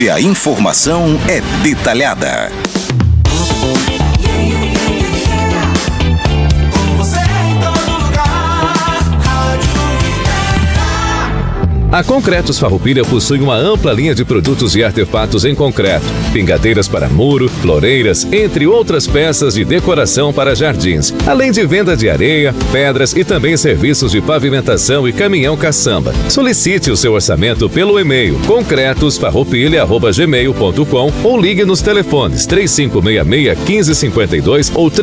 E a informação é detalhada. A Concretos Farroupilha possui uma ampla linha de produtos e artefatos em concreto, pingadeiras para muro, floreiras, entre outras peças de decoração para jardins, além de venda de areia, pedras e também serviços de pavimentação e caminhão caçamba. Solicite o seu orçamento pelo e-mail concretosfarroupilha@gmail.com ou ligue nos telefones 3566-1552 ou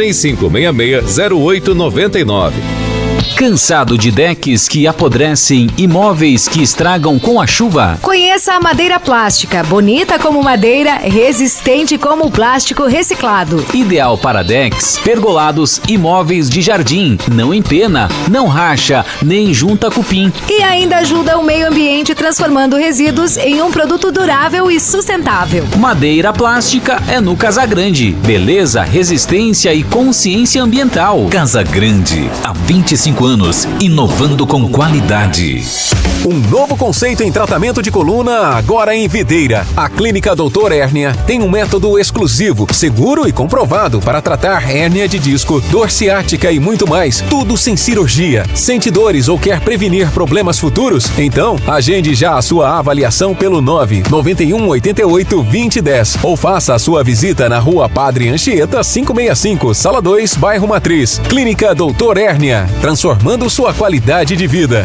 3566-0899. Cansado de decks que apodrecem e móveis que estragam com a chuva? Conheça a madeira plástica, bonita como madeira, resistente como plástico reciclado. Ideal para decks, pergolados e móveis de jardim. Não empena, não racha, nem junta cupim. E ainda ajuda o meio ambiente transformando resíduos em um produto durável e sustentável. Madeira plástica é no Casagrande. Beleza, resistência e consciência ambiental. Casagrande, há 25 anos, inovando com qualidade. Um novo conceito em tratamento de coluna agora em Videira. A Clínica Doutor Hérnia tem um método exclusivo, seguro e comprovado para tratar hérnia de disco, dor ciática e muito mais. Tudo sem cirurgia. Sente dores ou quer prevenir problemas futuros? Então, agende já a sua avaliação pelo 99188-2010 ou faça a sua visita na Rua Padre Anchieta 565, Sala 2, Bairro Matriz. Clínica Doutor Hérnia, transformando sua qualidade de vida.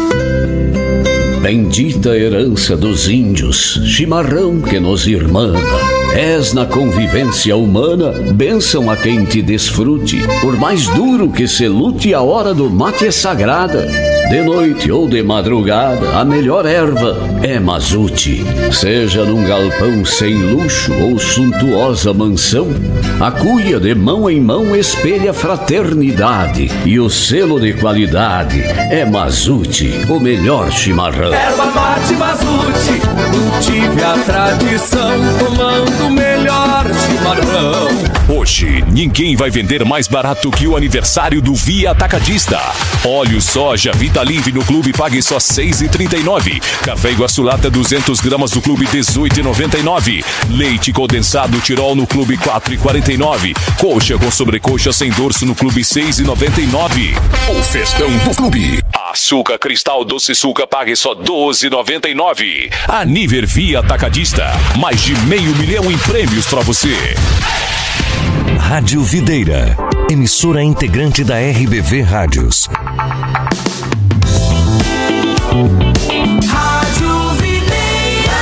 Bendita herança dos índios, chimarrão que nos irmana. És na convivência humana, bênção a quem te desfrute. Por mais duro que se lute, a hora do mate é sagrada. De noite ou de madrugada, a melhor erva é mazute. Seja num galpão sem luxo ou suntuosa mansão, a cuia de mão em mão espelha fraternidade. E o selo de qualidade é Mazute, o melhor chimarrão. Erva mate Mazute, cultive a tradição, tomando o melhor chimarrão. Hoje, ninguém vai vender mais barato que o aniversário do Via Atacadista. Óleo soja Vitalivre no clube pague só R$ 6,39. Café Iguaçu Lata 200 gramas do clube R$ 18,99. Leite condensado Tirol no clube R$ 4,49. Coxa com sobrecoxa sem dorso no clube R$ 6,99. O festão do clube. Açúcar Cristal Doce Suca pague só R$ 12,99. Aniver Via Atacadista. Mais de 500 mil em prêmios para você. Rádio Videira, emissora integrante da RBV Rádios. Rádio Videira.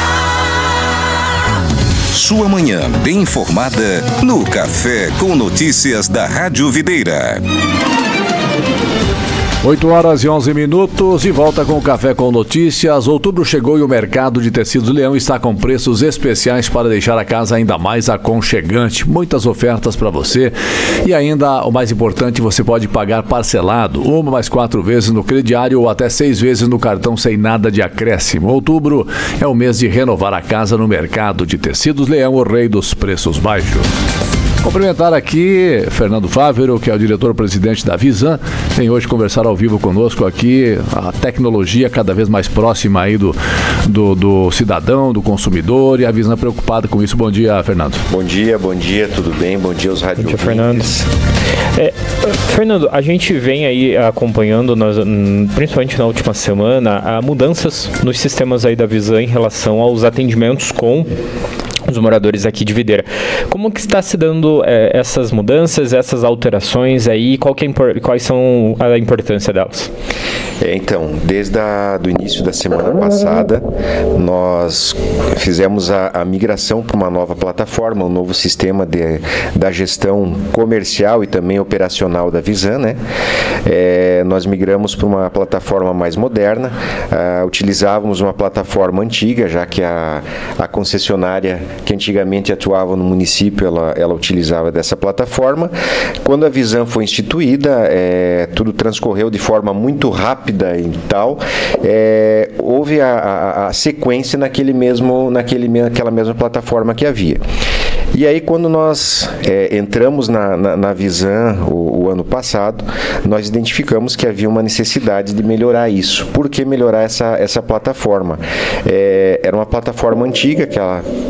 Sua manhã bem informada no Café com Notícias da Rádio Videira. 8h11, de volta com o Café com Notícias. Outubro chegou e o mercado de tecidos Leão está com preços especiais para deixar a casa ainda mais aconchegante. Muitas ofertas para você e ainda, o mais importante, você pode pagar parcelado, 1 mais 4 vezes no crediário ou até 6 vezes no cartão sem nada de acréscimo. Outubro é o mês de renovar a casa no mercado de tecidos Leão, o rei dos preços baixos. Cumprimentar aqui Fernando Fávero, que é o diretor-presidente da Visan, vem hoje conversar ao vivo conosco aqui, a tecnologia cada vez mais próxima aí do cidadão, do consumidor, e a Visan preocupada com isso. Bom dia, Fernando. Bom dia, tudo bem? Bom dia aos rádio. Bom dia, Fernando. Fernando, a gente vem aí acompanhando, principalmente na última semana, mudanças nos sistemas aí da Visan em relação aos atendimentos com os moradores aqui de Videira. Como que está se dando essas mudanças, essas alterações aí? Quais são a importância delas? Então, desde o início da semana passada, nós fizemos a migração para uma nova plataforma, um novo sistema da gestão comercial e também operacional da Visan, né? Nós migramos para uma plataforma mais moderna, utilizávamos uma plataforma antiga, já que a concessionária que antigamente atuava no município, ela utilizava dessa plataforma. Quando a Visan foi instituída, tudo transcorreu de forma muito rápida e tal, houve a sequência naquela mesma plataforma que havia. E aí, quando nós entramos na Visan o ano passado, nós identificamos que havia uma necessidade de melhorar isso. Por que melhorar essa plataforma? Era uma plataforma antiga, que ela